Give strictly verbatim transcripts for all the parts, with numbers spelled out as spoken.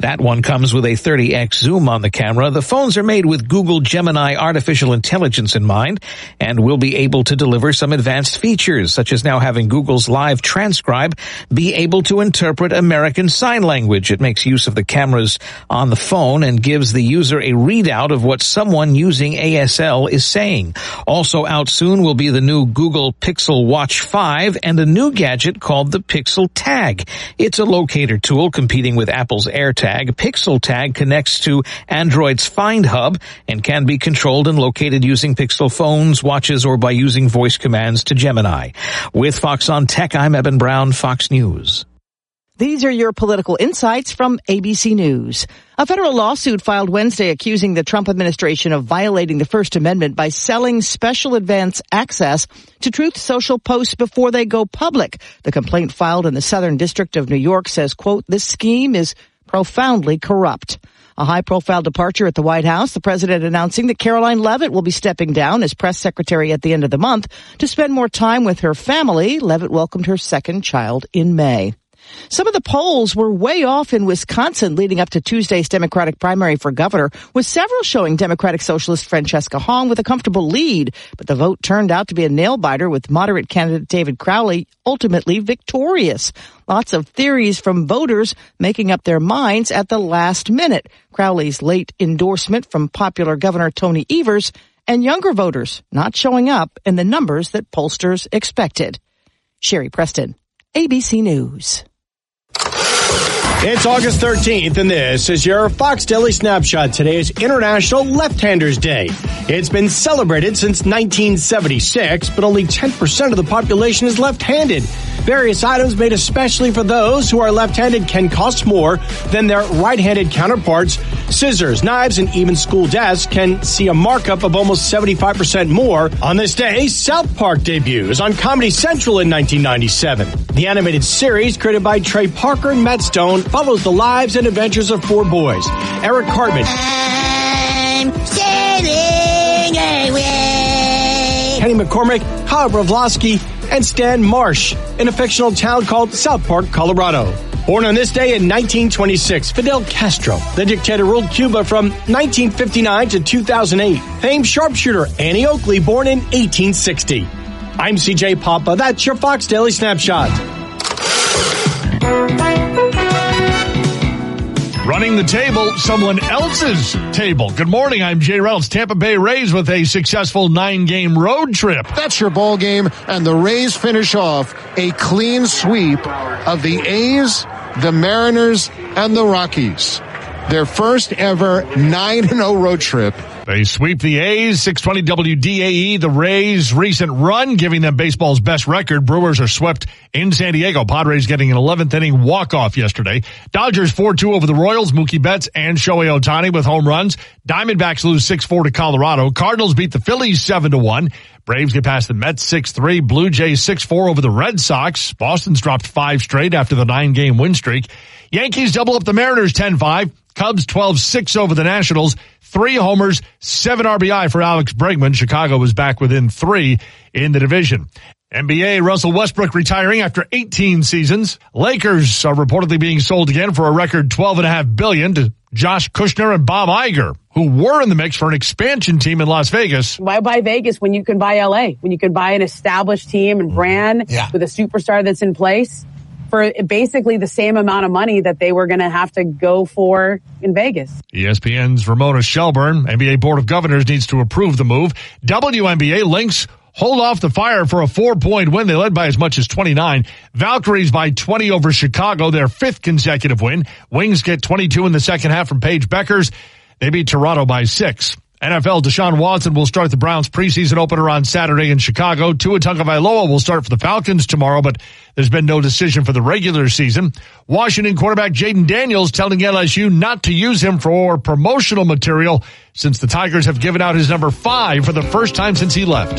That one comes with a thirty x zoom on the camera. The phones are made with Google Gemini artificial intelligence in mind and will be able to deliver some advanced features, such as now having Google's Live Transcribe be able to interpret American Sign Language. It makes use of the cameras on the phone and gives the user a readout of what someone using A S L is saying. Also out soon will be the new Google Pixel Watch five and a new gadget called the Pixel Tag. It's a locator tool competing with Apple's AirTag. Pixel Tag connects to Android's Find Hub and can be controlled and located using Pixel phones, watches, or by using voice commands to Gemini. With Fox on Tech, I'm Eben Brown, Fox News. These are your political insights from A B C News. A federal lawsuit filed Wednesday accusing the Trump administration of violating the First Amendment by selling special advance access to Truth Social posts before they go public. The complaint filed in the Southern District of New York says, quote, this scheme is profoundly corrupt. A high-profile departure at the White House, the president announcing that Caroline Leavitt will be stepping down as press secretary at the end of the month to spend more time with her family. Leavitt welcomed her second child in May. Some of the polls were way off in Wisconsin leading up to Tuesday's Democratic primary for governor, with several showing Democratic Socialist Francesca Hong with a comfortable lead. But the vote turned out to be a nail-biter, with moderate candidate David Crowley ultimately victorious. Lots of theories from voters making up their minds at the last minute. Crowley's late endorsement from popular Governor Tony Evers, and younger voters not showing up in the numbers that pollsters expected. Sherry Preston, A B C News. It's August thirteenth, and this is your Fox Daily Snapshot. Today is International Left-Handers Day. It's been celebrated since nineteen seventy-six, but only ten percent of the population is left-handed. Various items made especially for those who are left-handed can cost more than their right-handed counterparts. Scissors, knives, and even school desks can see a markup of almost seventy-five percent more. On this day, South Park debuts on Comedy Central in nineteen ninety-seven. The animated series, created by Trey Parker and Matt Stone, follows the lives and adventures of four boys. Eric Cartman, I'm sailing away, Kenny McCormick, Kyle Broflovsky, and Stan Marsh in a fictional town called South Park, Colorado. Born on this day in nineteen twenty-six, Fidel Castro, the dictator, ruled Cuba from nineteen fifty-nine to two thousand eight. Famed sharpshooter Annie Oakley, born in eighteen sixty. I'm C J Papa. That's your Fox Daily Snapshot. Running the table, someone else's table. Good morning, I'm Jay Reynolds. Tampa Bay Rays with a successful nine-game road trip. That's your ball game, and the Rays finish off a clean sweep of the A's, the Mariners, and the Rockies. Their first ever nine and oh road trip. They sweep the A's, six twenty W D A E, the Rays' recent run, giving them baseball's best record. Brewers are swept in San Diego. Padres getting an eleventh inning walk-off yesterday. Dodgers four two over the Royals. Mookie Betts and Shohei Ohtani with home runs. Diamondbacks lose six four to Colorado. Cardinals beat the Phillies seven to one. Braves get past the Mets six three. Blue Jays six four over the Red Sox. Boston's dropped five straight after the nine-game win streak. Yankees double up the Mariners ten five. Cubs twelve six over the Nationals. Three homers, seven R B I for Alex Bregman. Chicago was back within three in the division. N B A, Russell Westbrook retiring after eighteen seasons. Lakers are reportedly being sold again for a record twelve point five billion dollars to Josh Kushner and Bob Iger, who were in the mix for an expansion team in Las Vegas. Why buy Vegas when you can buy L A? When you can buy an established team and brand yeah. with a superstar that's in place for basically the same amount of money that they were going to have to go for in Vegas. E S P N's Ramona Shelburne, N B A Board of Governors needs to approve the move. W N B A Lynx hold off the Fire for a four-point win. They led by as much as twenty-nine. Valkyries by twenty over Chicago, their fifth consecutive win. Wings get twenty-two in the second half from Paige Beckers. They beat Toronto by six. N F L, Deshaun Watson will start the Browns preseason opener on Saturday in Chicago. Tua Tagovailoa will start for the Falcons tomorrow, but there's been no decision for the regular season. Washington quarterback Jaden Daniels telling L S U not to use him for promotional material since the Tigers have given out his number five for the first time since he left.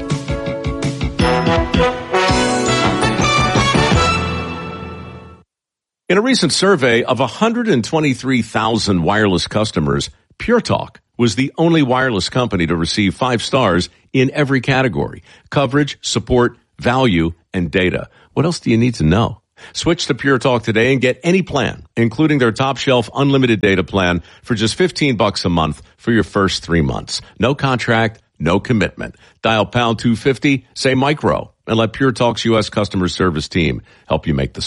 In a recent survey of one hundred twenty-three thousand wireless customers, Pure Talk was the only wireless company to receive five stars in every category: coverage, support, value, and data. What else do you need to know? Switch to Pure Talk today and get any plan, including their top shelf unlimited data plan for just fifteen bucks a month for your first three months. No contract, no commitment. Dial pound two fifty, say micro, and let Pure Talk's U S customer service team help you make this.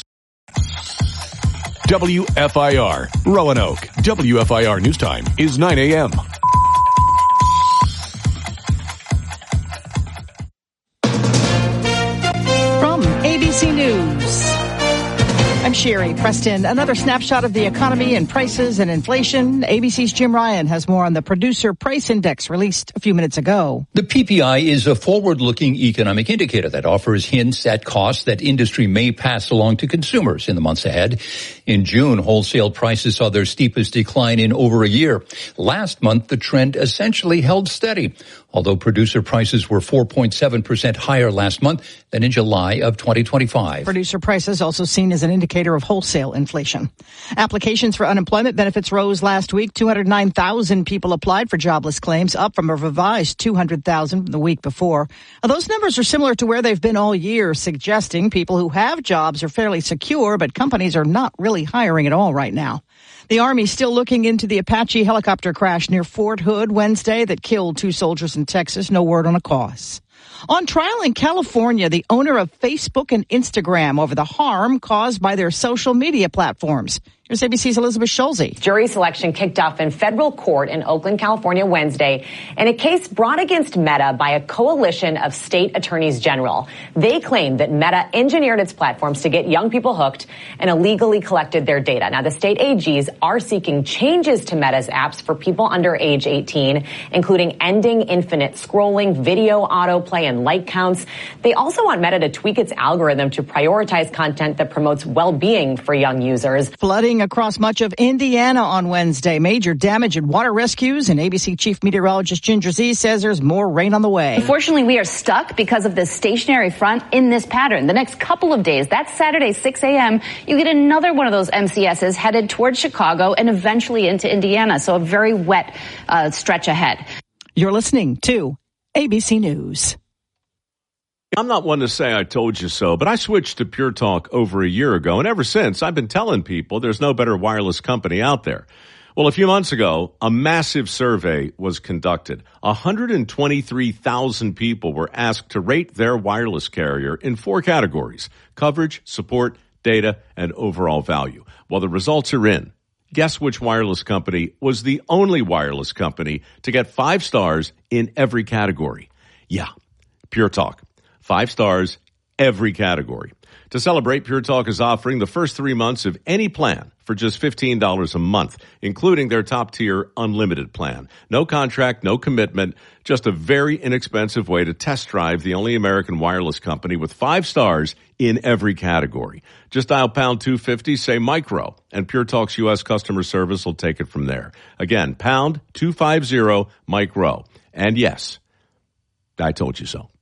W F I R, Roanoke. W F I R News Time is nine a.m. From A B C News, I'm Sherry Preston. Another snapshot of the economy and prices and inflation. A B C's Jim Ryan has more on the Producer Price Index released a few minutes ago. The P P I is a forward-looking economic indicator that offers hints at costs that industry may pass along to consumers in the months ahead. In June, wholesale prices saw their steepest decline in over a year. Last month, the trend essentially held steady, although producer prices were four point seven percent higher last month than in July of twenty twenty-five. Producer prices also seen as an indicator of wholesale inflation. Applications for unemployment benefits rose last week. two hundred nine thousand people applied for jobless claims, up from a revised two hundred thousand the week before. Now, those numbers are similar to where they've been all year, suggesting people who have jobs are fairly secure, but companies are not really hiring at all right now. The Army still looking into the Apache helicopter crash near Fort Hood Wednesday that killed two soldiers in Texas. No word on a cause. On trial in California, the owner of Facebook and Instagram over the harm caused by their social media platforms. Here's A B C's Elizabeth Schulze. Jury selection kicked off in federal court in Oakland, California Wednesday in a case brought against Meta by a coalition of state attorneys general. They claim that Meta engineered its platforms to get young people hooked and illegally collected their data. Now, the state A Gs are seeking changes to Meta's apps for people under age eighteen, including ending infinite scrolling, video autoplay, and like counts. They also want Meta to tweak its algorithm to prioritize content that promotes well-being for young users. Flooding across much of Indiana on Wednesday. Major damage and water rescues, and A B C Chief Meteorologist Ginger Z says there's more rain on the way. Unfortunately, we are stuck because of this stationary front in this pattern. The next couple of days, that's Saturday, six a.m., you get another one of those M C Ss headed towards Chicago and eventually into Indiana. So a very wet uh, stretch ahead. You're listening to A B C News. I'm not one to say I told you so, but I switched to Pure Talk over a year ago, and ever since, I've been telling people there's no better wireless company out there. Well, a few months ago, a massive survey was conducted. one hundred twenty-three thousand people were asked to rate their wireless carrier in four categories: coverage, support, data, and overall value. Well, the results are in. Guess which wireless company was the only wireless company to get five stars in every category? Yeah, Pure Talk. Five stars, every category. To celebrate, Pure Talk is offering the first three months of any plan for just fifteen dollars a month, including their top-tier unlimited plan. No contract, no commitment, just a very inexpensive way to test drive the only American wireless company with five stars in every category. Just dial pound two fifty, say micro, and Pure Talk's U S customer service will take it from there. Again, pound two fifty, micro. And yes, I told you so.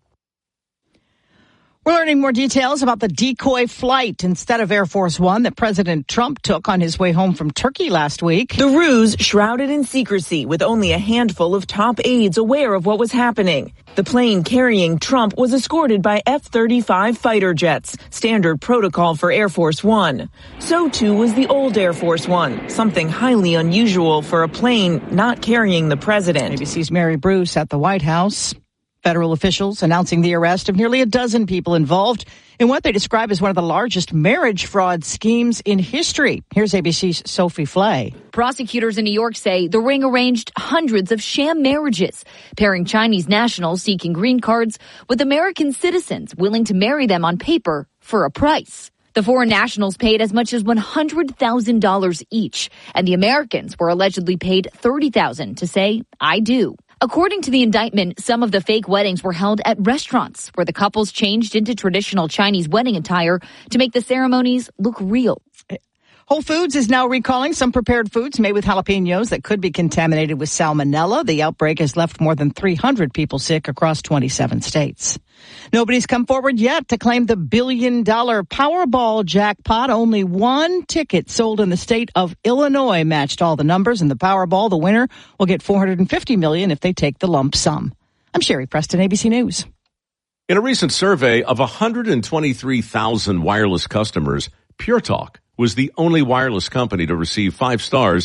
We're learning more details about the decoy flight instead of Air Force One that President Trump took on his way home from Turkey last week. The ruse shrouded in secrecy with only a handful of top aides aware of what was happening. The plane carrying Trump was escorted by F thirty-five fighter jets, standard protocol for Air Force One. So too was the old Air Force One, something highly unusual for a plane not carrying the president. A B C's Mary Bruce at the White House. Federal officials announcing the arrest of nearly a dozen people involved in what they describe as one of the largest marriage fraud schemes in history. Here's A B C's Sophie Flay. Prosecutors in New York say the ring arranged hundreds of sham marriages, pairing Chinese nationals seeking green cards with American citizens willing to marry them on paper for a price. The foreign nationals paid as much as one hundred thousand dollars each, and the Americans were allegedly paid thirty thousand dollars to say, I do. According to the indictment, some of the fake weddings were held at restaurants where the couples changed into traditional Chinese wedding attire to make the ceremonies look real. Whole Foods is now recalling some prepared foods made with jalapenos that could be contaminated with salmonella. The outbreak has left more than three hundred people sick across twenty-seven states. Nobody's come forward yet to claim the billion-dollar Powerball jackpot. Only one ticket sold in the state of Illinois matched all the numbers. In the Powerball, the winner will get four hundred fifty million dollars if they take the lump sum. I'm Sherry Preston, A B C News. In a recent survey of one hundred twenty-three thousand wireless customers, Pure Talk was the only wireless company to receive five stars